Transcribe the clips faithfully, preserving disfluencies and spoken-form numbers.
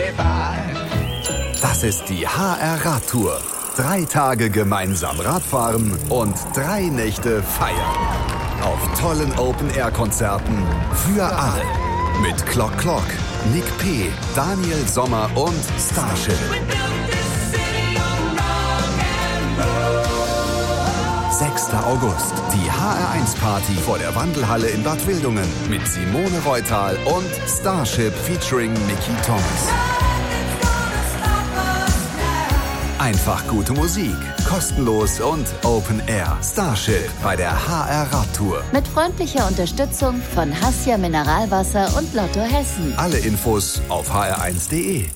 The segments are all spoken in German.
Das ist die H R Radtour. Drei Tage gemeinsam Radfahren und drei Nächte feiern. Auf tollen Open-Air-Konzerten für alle. Mit Clock Clock, Nick P., Daniel Sommer und Starship. sechster August, die H R eins Party vor der Wandelhalle in Bad Wildungen mit Simone Reutal und Starship featuring Mickey Thomas. Einfach gute Musik, kostenlos und Open Air. Starship bei der H R Radtour. Mit freundlicher Unterstützung von Hassia Mineralwasser und Lotto Hessen. Alle Infos auf h r eins punkt d e.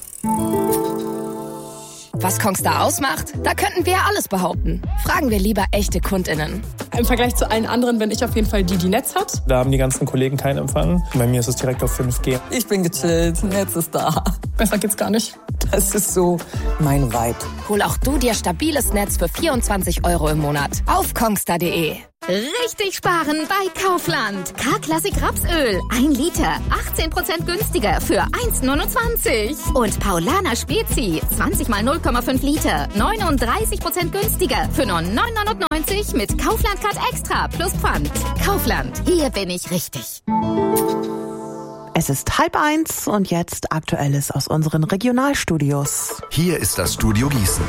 Was Kongstar ausmacht, da könnten wir alles behaupten. Fragen wir lieber echte KundInnen. Im Vergleich zu allen anderen bin ich auf jeden Fall die, die Netz hat. Da haben die ganzen Kollegen keinen Empfang. Bei mir ist es direkt auf fünf G. Ich bin gechillt, Netz ist da. Besser geht's gar nicht. Das ist so mein Vibe. Hol auch du dir stabiles Netz für vierundzwanzig Euro im Monat auf kongstar punkt de. Richtig sparen bei Kaufland. K-Klassik Rapsöl. ein Liter. achtzehn Prozent günstiger für eins neunundzwanzig. Und Paulaner Spezi. zwanzig mal null Komma fünf Liter. neununddreißig Prozent günstiger für nur neun neunundneunzig mit Kaufland Card Extra plus Pfand. Kaufland. Hier bin ich richtig. Es ist halb eins und jetzt Aktuelles aus unseren Regionalstudios. Hier ist das Studio Gießen.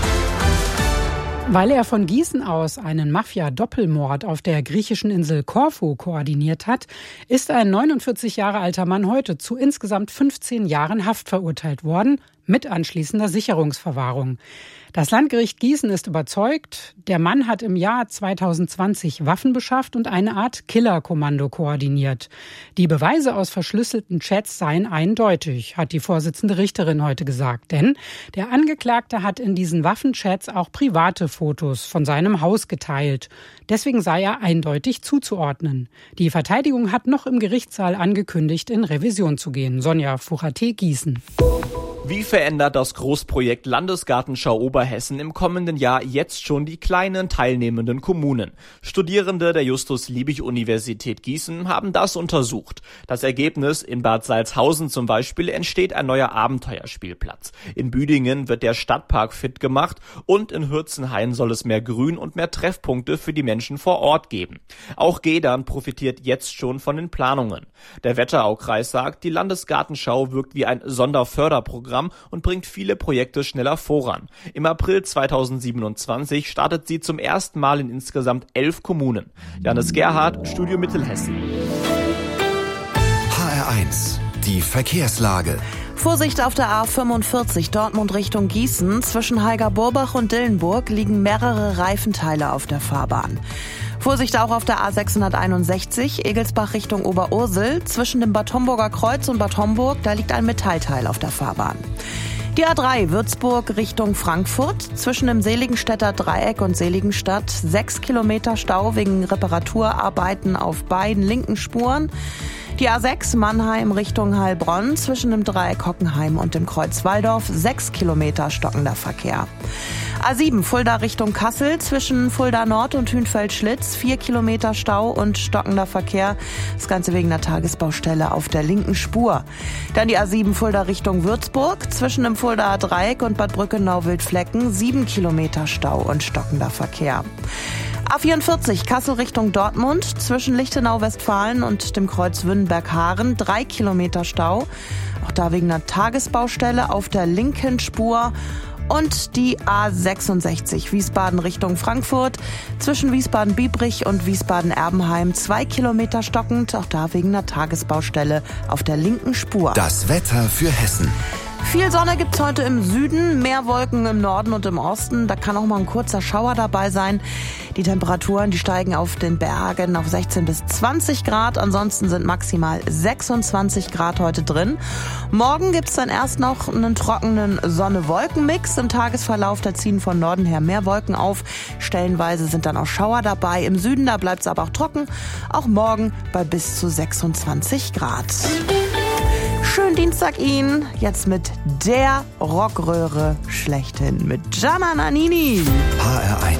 Weil er von Gießen aus einen Mafia-Doppelmord auf der griechischen Insel Korfu koordiniert hat, ist ein neunundvierzig Jahre alter Mann heute zu insgesamt fünfzehn Jahren Haft verurteilt worden, mit anschließender Sicherungsverwahrung. Das Landgericht Gießen ist überzeugt, der Mann hat im Jahr zweitausendzwanzig Waffen beschafft und eine Art Killerkommando koordiniert. Die Beweise aus verschlüsselten Chats seien eindeutig, hat die Vorsitzende Richterin heute gesagt. Denn der Angeklagte hat in diesen Waffenchats auch private Fotos von seinem Haus geteilt. Deswegen sei er eindeutig zuzuordnen. Die Verteidigung hat noch im Gerichtssaal angekündigt, in Revision zu gehen. Sonja Fuchate, Gießen. Wie verändert das Großprojekt Landesgartenschau Oberhessen im kommenden Jahr jetzt schon die kleinen teilnehmenden Kommunen? Studierende der Justus-Liebig-Universität Gießen haben das untersucht. Das Ergebnis: In Bad Salzhausen zum Beispiel entsteht ein neuer Abenteuerspielplatz. In Büdingen wird der Stadtpark fit gemacht und in Hürzenhain soll es mehr Grün und mehr Treffpunkte für die Menschen vor Ort geben. Auch Gedern profitiert jetzt schon von den Planungen. Der Wetteraukreis sagt, die Landesgartenschau wirkt wie ein Sonderförderprogramm und bringt viele Projekte schneller voran. Im April zweitausendsiebenundzwanzig startet sie zum ersten Mal in insgesamt elf Kommunen. Janis Gerhardt, Studio Mittelhessen. H R eins, die Verkehrslage. Vorsicht auf der A fünfundvierzig Dortmund Richtung Gießen. Zwischen Heiger-Burbach und Dillenburg liegen mehrere Reifenteile auf der Fahrbahn. Vorsicht auch auf der A sechshunderteinundsechzig Egelsbach Richtung Oberursel. Zwischen dem Bad Homburger Kreuz und Bad Homburg, da liegt ein Metallteil auf der Fahrbahn. Die A drei Würzburg Richtung Frankfurt. Zwischen dem Seligenstädter Dreieck und Seligenstadt sechs Kilometer Stau wegen Reparaturarbeiten auf beiden linken Spuren. Die A sechs Mannheim Richtung Heilbronn zwischen dem Dreieck Hockenheim und dem Kreuz Walldorf sechs Kilometer stockender Verkehr. A sieben Fulda Richtung Kassel zwischen Fulda Nord und Hünfeld-Schlitz vier Kilometer Stau und stockender Verkehr. Das Ganze wegen der Tagesbaustelle auf der linken Spur. Dann die A sieben Fulda Richtung Würzburg zwischen dem Fuldaer Dreieck und Bad Brückenau-Wildflecken sieben Kilometer Stau und stockender Verkehr. A vierundvierzig Kassel Richtung Dortmund zwischen Lichtenau-Westfalen und dem Kreuz Wünnenberg-Haaren drei Kilometer Stau. Auch da wegen einer Tagesbaustelle auf der linken Spur. Und die A sechsundsechzig Wiesbaden Richtung Frankfurt zwischen Wiesbaden-Biebrich und Wiesbaden-Erbenheim zwei Kilometer stockend. Auch da wegen einer Tagesbaustelle auf der linken Spur. Das Wetter für Hessen. Viel Sonne gibt's heute im Süden, mehr Wolken im Norden und im Osten. Da kann auch mal ein kurzer Schauer dabei sein. Die Temperaturen, die steigen auf den Bergen auf sechzehn bis zwanzig Grad. Ansonsten sind maximal sechsundzwanzig Grad heute drin. Morgen gibt's dann erst noch einen trockenen Sonne-Wolken-Mix. Im Tagesverlauf, da ziehen von Norden her mehr Wolken auf. Stellenweise sind dann auch Schauer dabei. Im Süden, da bleibt's aber auch trocken. Auch morgen bei bis zu sechsundzwanzig Grad. Schönen Dienstag Ihnen, jetzt mit der Rockröhre schlechthin, mit Gianna Nannini. H R eins.